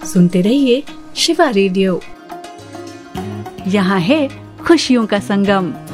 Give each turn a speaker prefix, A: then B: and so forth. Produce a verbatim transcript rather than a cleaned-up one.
A: सुनते रहिए शिवा रेडियो। यहाँ है खुशियों का संगम।